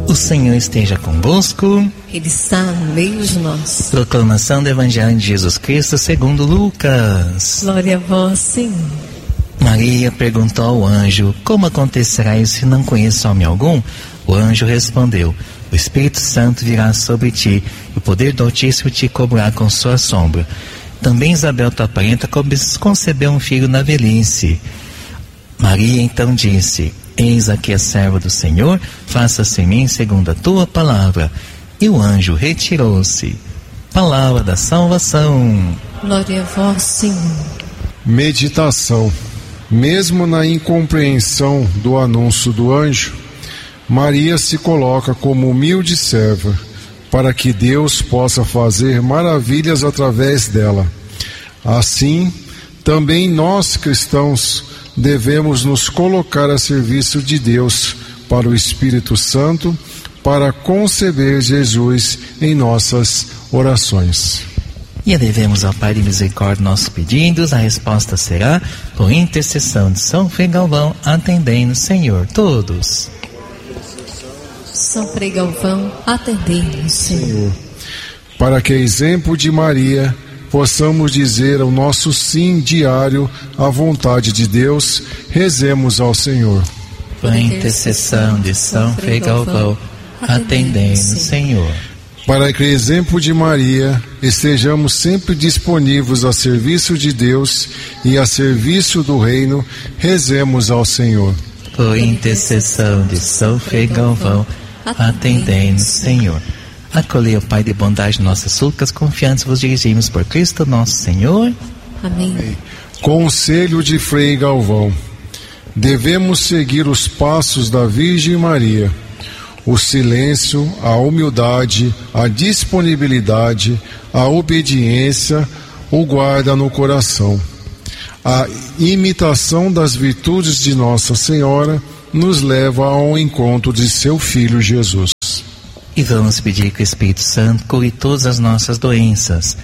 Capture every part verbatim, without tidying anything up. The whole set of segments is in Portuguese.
O Senhor esteja convosco. Ele está no meio de nós. Proclamação do Evangelho de Jesus Cristo segundo Lucas. Glória a vós, Senhor. Maria perguntou ao anjo: como acontecerá isso se não conheço homem algum? O anjo respondeu: o Espírito Santo virá sobre ti, e o poder do Altíssimo te cobrirá com sua sombra. Também Isabel, tua parenta, concebeu um filho na velhice. Maria então disse: eis aqui a serva do Senhor, faça-se em mim segundo a tua palavra. E o anjo retirou-se. Palavra da salvação. Glória a vós, Senhor. Meditação. Mesmo na incompreensão do anúncio do anjo, Maria se coloca como humilde serva, para que Deus possa fazer maravilhas através dela. Assim, também nós cristãos devemos nos colocar a serviço de Deus para o Espírito Santo, para conceber Jesus em nossas orações. E elevemos ao Pai de misericórdia nossos pedidos. A resposta será por intercessão de São Frei Galvão, atendendo, Senhor, todos. São Frei Galvão, atendendo, Senhor. Para que, exemplo de Maria, possamos dizer o nosso sim diário à vontade de Deus, rezemos ao Senhor. Por intercessão de São Frei Galvão, atendendo, Senhor. Para que, exemplo de Maria, estejamos sempre disponíveis a serviço de Deus e a serviço do Reino, rezemos ao Senhor. Por intercessão de São Frei Galvão, atendendo, Senhor. Acolhei o Pai de bondade nossas súplicas, confiantes vos dirigimos por Cristo nosso Senhor. Amém. Conselho de Frei Galvão. Devemos seguir os passos da Virgem Maria. O silêncio, a humildade, a disponibilidade, a obediência, o guarda no coração. A imitação das virtudes de Nossa Senhora nos leva ao encontro de seu Filho Jesus. E vamos pedir que o Espírito Santo cure todas as nossas doenças.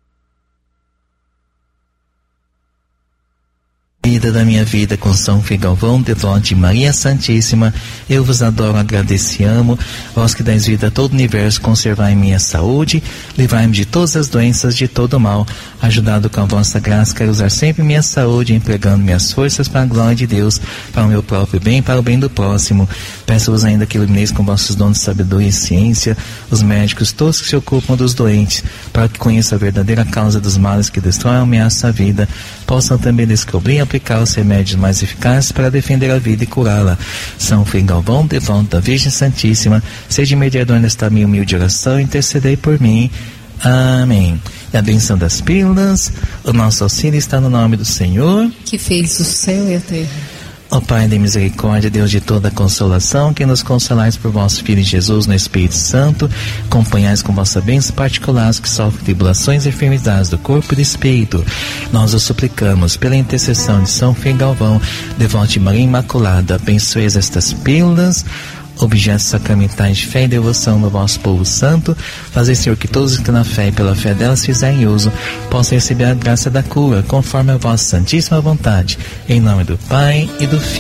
Vida da minha vida com São Frei Galvão, devoto de Maria Santíssima, eu vos adoro, agradeço e amo. Vós que dais vida a todo o universo, conservai minha saúde, livrai-me de todas as doenças, de todo o mal. Ajudado com a vossa graça, quero usar sempre minha saúde, empregando minhas forças para a glória de Deus, para o meu próprio bem e para o bem do próximo. Peço-vos ainda que ilumineis com vossos dons de sabedoria e ciência os médicos, todos que se ocupam dos doentes, para que conheçam a verdadeira causa dos males que destroem e ameaçam a vida, possam também descobrir e aplicar os remédios mais eficazes para defender a vida e curá-la. São Frei Galvão, devoto da Virgem Santíssima, seja mediador nesta minha humilde oração, intercedei por mim. Amém. E a bênção das pílulas, o nosso auxílio está no nome do Senhor, que fez o céu e a terra. Ó Pai de misericórdia, Deus de toda consolação, que nos consolais por vosso Filho Jesus no Espírito Santo, acompanhais com vossa bênção particular os que sofrem tribulações e enfermidades do corpo e do espírito. Nós o suplicamos, pela intercessão de São Frei Galvão, devoto de Maria Imaculada, abençoeis estas pílulas, objetos sacramentais de fé e devoção do vosso povo santo. Fazei, Senhor, que todos que na fé e pela fé delas fizerem uso possam receber a graça da cura, conforme a vossa santíssima vontade. Em nome do Pai e do Filho